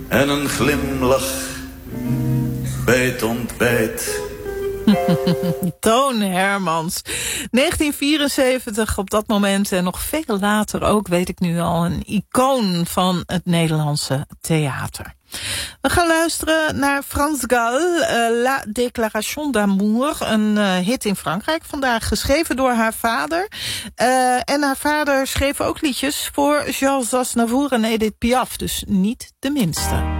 en een glimlach bij het ontbijt. Toon Hermans. 1974 op dat moment en nog veel later ook, weet ik nu al, een icoon van het Nederlandse theater. We gaan luisteren naar Frans Gall, La Déclaration d'Amour. Een hit in Frankrijk vandaag, geschreven door haar vader. En haar vader schreef ook liedjes voor Charles Aznavour en Edith Piaf, dus niet de minste.